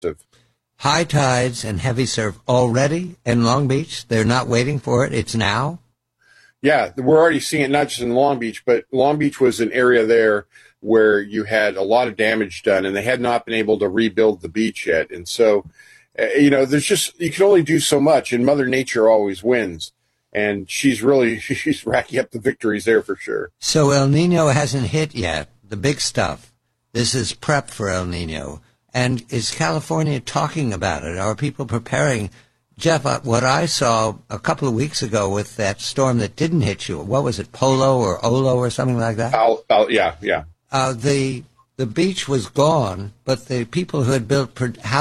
High tides and heavy surf already in Long Beach. They're not waiting for it. It's now. Yeah, we're already seeing it, not just in Long Beach, but Long Beach was an area there where you had a lot of damage done, and they had not been able to rebuild the beach yet. And so, there's just, you can only do so much, and Mother Nature always wins. And she's racking up the victories there for sure. So El Nino hasn't hit yet, the big stuff. This is prep for El Nino. And is California talking about it? Are people preparing? Jeff, what I saw a couple of weeks ago with that storm that didn't hit you, what was it, Polo or Olo or something like that? Yeah. The beach was gone, but the people who had built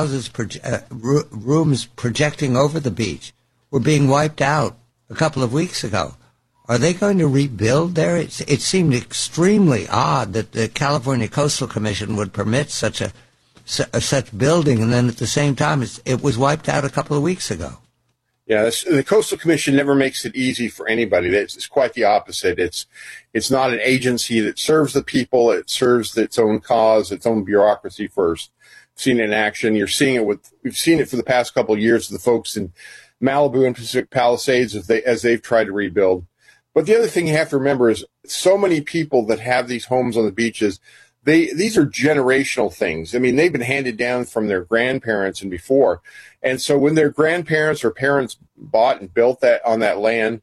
rooms projecting over the beach were being wiped out a couple of weeks ago. Are they going to rebuild there? It seemed extremely odd that the California Coastal Commission would permit such building, and then at the same time, it was wiped out a couple of weeks ago. Yeah, the Coastal Commission never makes it easy for anybody. It's quite the opposite. It's not an agency that serves the people. It serves its own cause, its own bureaucracy first. Seen it in action. We've seen it for the past couple of years with the folks in Malibu and Pacific Palisades as they've tried to rebuild. But the other thing you have to remember is so many people that have these homes on the beaches, these are generational things. I mean, they've been handed down from their grandparents and before. And so when their grandparents or parents bought and built that on that land,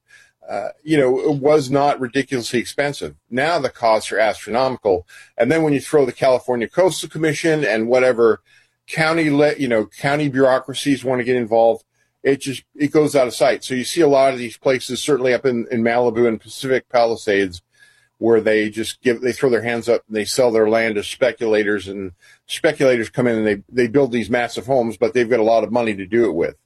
it was not ridiculously expensive. Now the costs are astronomical. And then when you throw the California Coastal Commission and whatever county bureaucracies want to get involved, it goes out of sight. So you see a lot of these places, certainly up in Malibu and Pacific Palisades, where they throw their hands up and they sell their land to speculators, and speculators come in and they build these massive homes, but they've got a lot of money to do it with.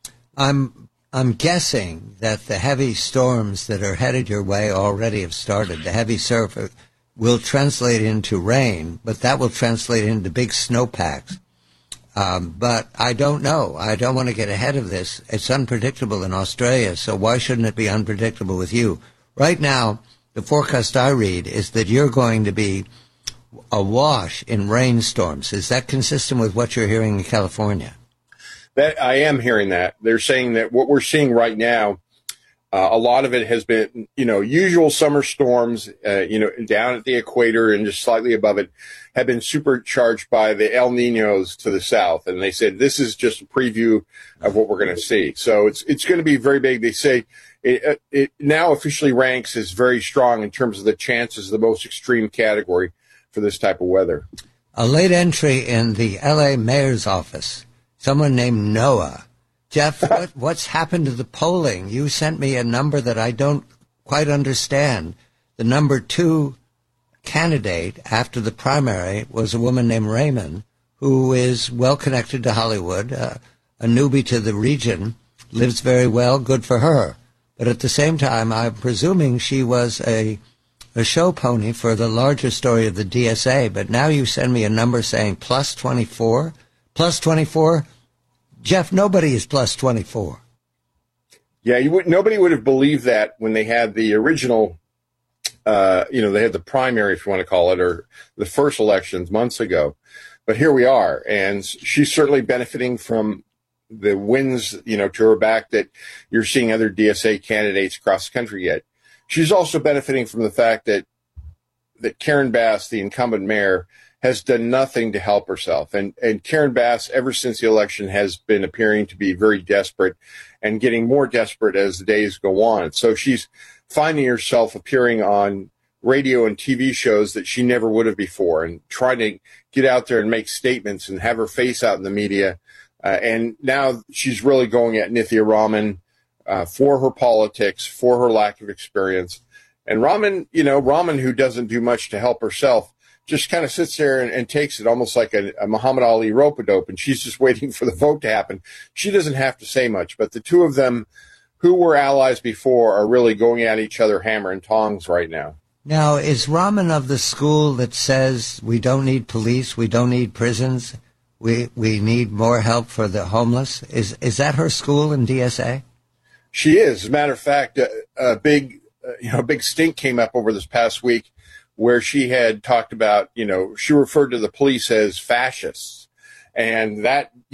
I'm guessing that the heavy storms that are headed your way already have started. The heavy surf will translate into rain, but that will translate into big snowpacks. But I don't know. I don't want to get ahead of this. It's unpredictable in Australia, so why shouldn't it be unpredictable with you? Right now, the forecast I read is that you're going to be awash in rainstorms. Is that consistent with what you're hearing in California? That I am hearing that. They're saying that what we're seeing right now, a lot of it has been, usual summer storms, down at the equator and just slightly above it, have been supercharged by the El Ninos to the south. And they said this is just a preview of what we're going to see. So it's going to be very big. They say it now officially ranks as very strong in terms of the chances, the most extreme category for this type of weather. A late entry in the L.A. mayor's office, someone named Noah. Jeff, what's happened to the polling? You sent me a number that I don't quite understand. The number 2 candidate after the primary was a woman named Raymond, who is well connected to Hollywood, a newbie to the region, lives very well, good for her. But at the same time, I'm presuming she was a show pony for the larger story of the DSA. But now you send me a number saying plus 24. Plus 24? Jeff, nobody is plus 24. Yeah, nobody would have believed that when they had the original, they had the primary, if you want to call it, or the first elections months ago. But here we are, and she's certainly benefiting from the wins, to her back that you're seeing other DSA candidates across the country get. She's also benefiting from the fact that Karen Bass, the incumbent mayor, has done nothing to help herself. And Karen Bass, ever since the election, has been appearing to be very desperate and getting more desperate as the days go on. So she's finding herself appearing on radio and TV shows that she never would have before, and trying to get out there and make statements and have her face out in the media. And now she's really going at Nithya Raman for her politics, for her lack of experience. And Raman, who doesn't do much to help herself, just kind of sits there and takes it almost like a Muhammad Ali rope-a-dope, and she's just waiting for the vote to happen. She doesn't have to say much, but the two of them, who were allies before, are really going at each other hammer and tongs right now. Now, is Raman of the school that says we don't need police, we don't need prisons, we need more help for the homeless? Is that her school in DSA? She is. As a matter of fact, a big stink came up over this past week where she had talked about, she referred to the police as fascists. And that,